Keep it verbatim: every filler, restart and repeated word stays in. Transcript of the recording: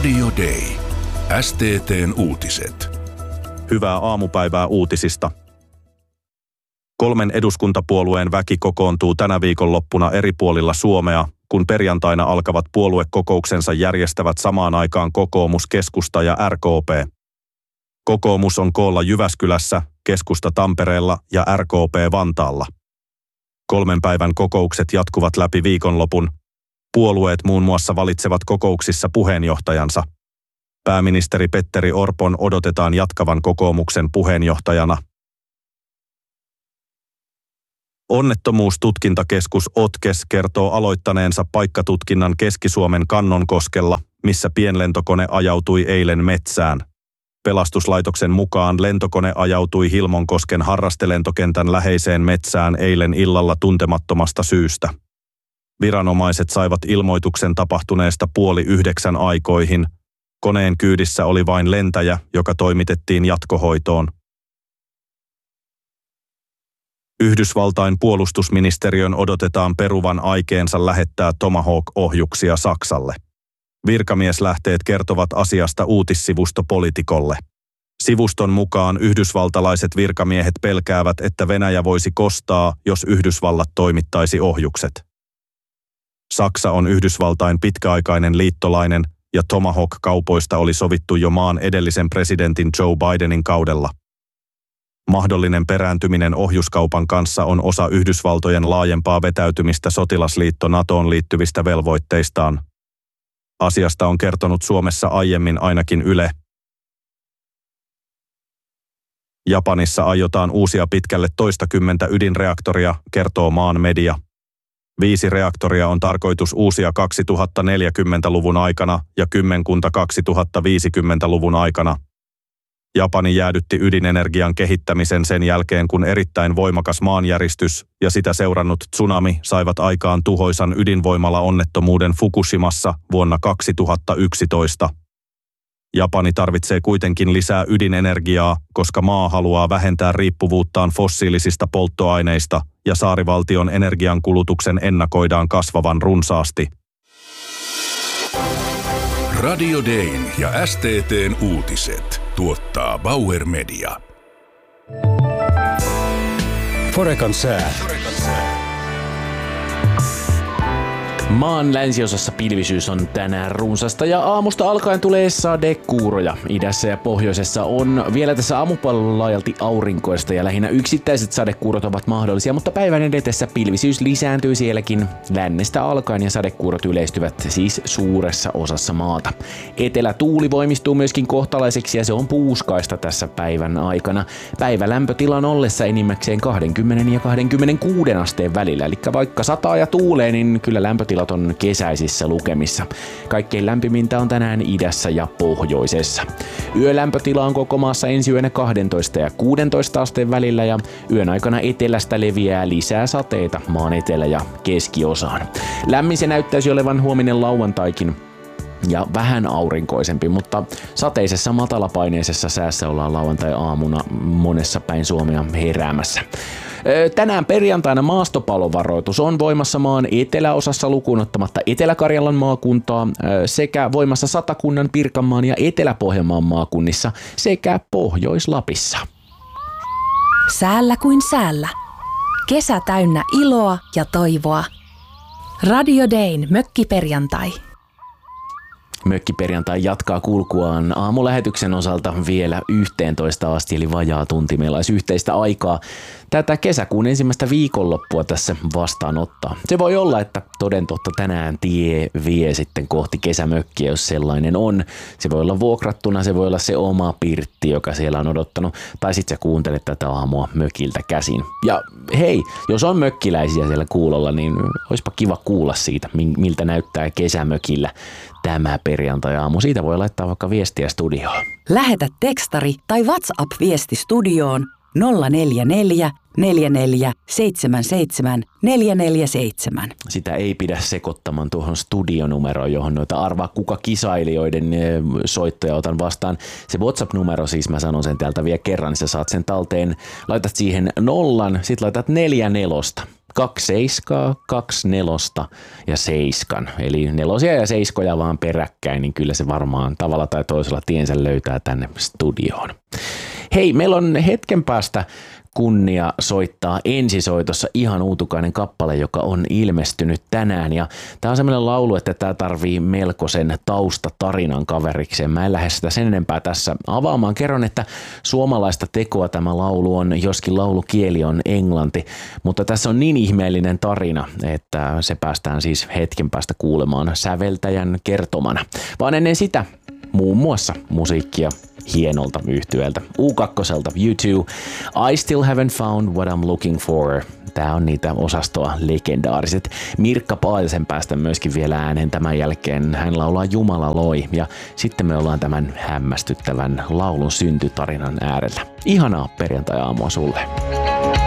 Radio Day. S T T:n uutiset. Hyvää aamupäivää uutisista. Kolmen eduskuntapuolueen väki kokoontuu tänä viikonloppuna eri puolilla Suomea, kun perjantaina alkavat puoluekokouksensa järjestävät samaan aikaan kokoomus, keskusta ja R K P. Kokoomus on koolla Jyväskylässä, keskusta Tampereella ja R K P Vantaalla. Kolmen päivän kokoukset jatkuvat läpi viikonlopun. Puolueet muun muassa valitsevat kokouksissa puheenjohtajansa. Pääministeri Petteri Orpon odotetaan jatkavan kokoomuksen puheenjohtajana. Onnettomuustutkintakeskus OTKES kertoo aloittaneensa paikkatutkinnan Keski-Suomen Kannonkoskella, missä pienlentokone ajautui eilen metsään. Pelastuslaitoksen mukaan lentokone ajautui Hilmonkosken harrastelentokentän läheiseen metsään eilen illalla tuntemattomasta syystä. Viranomaiset saivat ilmoituksen tapahtuneesta puoli yhdeksän aikoihin. Koneen kyydissä oli vain lentäjä, joka toimitettiin jatkohoitoon. Yhdysvaltain puolustusministeriön odotetaan peruvan aikeensa lähettää Tomahawk-ohjuksia Saksalle. Virkamieslähteet kertovat asiasta uutissivusto Politicolle. Sivuston mukaan yhdysvaltalaiset virkamiehet pelkäävät, että Venäjä voisi kostaa, jos Yhdysvallat toimittaisi ohjukset. Saksa on Yhdysvaltain pitkäaikainen liittolainen, ja Tomahawk-kaupoista oli sovittu jo maan edellisen presidentin Joe Bidenin kaudella. Mahdollinen perääntyminen ohjuskaupan kanssa on osa Yhdysvaltojen laajempaa vetäytymistä sotilasliitto NATOon liittyvistä velvoitteistaan. Asiasta on kertonut Suomessa aiemmin ainakin Yle. Japanissa aiotaan uusia pitkälle toistakymmentä ydinreaktoria, kertoo maan media. Viisi reaktoria on tarkoitus uusia kaksituhattaneljäkymmentäluvun aikana ja kymmenkunta kaksituhattaviisikymmentäluvun aikana. Japani jäädytti ydinenergian kehittämisen sen jälkeen, kun erittäin voimakas maanjäristys ja sitä seurannut tsunami saivat aikaan tuhoisan ydinvoimala-onnettomuuden Fukushimassa vuonna kaksituhattayksitoista. Japani tarvitsee kuitenkin lisää ydinenergiaa, koska maa haluaa vähentää riippuvuuttaan fossiilisista polttoaineista ja saarivaltion energiankulutuksen ennakoidaan kasvavan runsaasti. Radio Dayn ja S T T:n uutiset tuottaa Bauer Media. Forecan sää. Maan länsiosassa pilvisyys on tänään runsasta ja aamusta alkaen tulee sadekuuroja. Idässä ja pohjoisessa on vielä tässä aamupallolla laajalti aurinkoista ja lähinnä yksittäiset sadekuurot ovat mahdollisia, mutta päivän edetessä pilvisyys lisääntyy sielläkin lännestä alkaen ja sadekuurot yleistyvät siis suuressa osassa maata. Etelätuuli voimistuu myöskin kohtalaiseksi ja se on puuskaista tässä päivän aikana. Päivälämpötilan ollessa enimmäkseen kaksikymmentä ja kaksikymmentäkuusi asteen välillä, eli vaikka sataa ja tuulee, niin kyllä lämpötilat on kesäisissä lukemissa. Kaikkein lämpimintä on tänään idässä ja pohjoisessa. Yölämpötila on koko maassa ensi yönä kaksitoista ja kuusitoista asteen välillä ja yön aikana etelästä leviää lisää sateita maan etelä- ja keskiosaan. Lämmin se näyttäisi olevan huominen lauantaikin ja vähän aurinkoisempi, mutta sateisessa matalapaineisessa säässä ollaan lauantai-aamuna monessa päin Suomea heräämässä. Tänään perjantaina maastopalovaroitus on voimassa maan eteläosassa lukuun ottamatta Etelä-Karjalan maakuntaa sekä voimassa Satakunnan, Pirkanmaan ja Etelä-Pohjanmaan maakunnissa sekä Pohjois-Lapissa. Säällä kuin säällä. Kesä täynnä iloa ja toivoa. Radio Dayn mökkiperjantai. Mökkiperjantai jatkaa kulkuaan aamulähetyksen osalta vielä yhteentoista asti, eli vajaa tunti. Meillä olisi yhteistä aikaa tätä kesäkuun ensimmäistä viikonloppua tässä vastaanottaa. Se voi olla, että toden totta tänään tie vie sitten kohti kesämökkiä, jos sellainen on. Se voi olla vuokrattuna, se voi olla se oma pirtti, joka siellä on odottanut, tai sitten sä kuuntelet tätä aamua mökiltä käsin. Ja hei, jos on mökkiläisiä siellä kuulolla, niin olisipa kiva kuulla siitä, miltä näyttää kesämökillä tämä perjantai-aamu. Siitä voi laittaa vaikka viestiä studioon. Lähetä tekstari tai WhatsApp-viesti studioon nolla neljä neljä, neljä neljä seitsemän seitsemän neljä neljä seitsemän. Sitä ei pidä sekoittamaan tuohon studionumeroon, johon noita arvaa kuka kisailijoiden soittoja otan vastaan. Se WhatsApp-numero siis, mä sanon sen täältä vielä kerran, niin sä saat sen talteen. Laitat siihen nollan, sit laitat neljä nelosta. Kaksi seiskaa, kaksi nelosta ja seiskan. Eli nelosia ja seiskoja vaan peräkkäin, niin kyllä se varmaan tavalla tai toisella tiensä löytää tänne studioon. Hei, meillä on hetken päästä kunnia soittaa ensisoitossa ihan uutukainen kappale, joka on ilmestynyt tänään. Ja tää on semmoinen laulu, että tää tarvii melkoisen taustatarinan kaverikseen. Mä en lähde sitä sen enempää tässä avaamaan. Kerron, että suomalaista tekoa tämä laulu on, joskin laulukieli on englanti. Mutta tässä on niin ihmeellinen tarina, että se päästään siis hetken päästä kuulemaan säveltäjän kertomana. Vaan ennen sitä muun muassa musiikkia hienolta yhtyeeltä U kaksi, U two, I Still Haven't Found What I'm Looking For. Tää on niitä osastoa legendaariset. Mirkka Paatisen päästä myöskin vielä ääneen tämän jälkeen. Hän laulaa Jumala loi ja sitten me ollaan tämän hämmästyttävän laulun syntytarinan äärellä. Ihanaa perjantai-aamua sulle.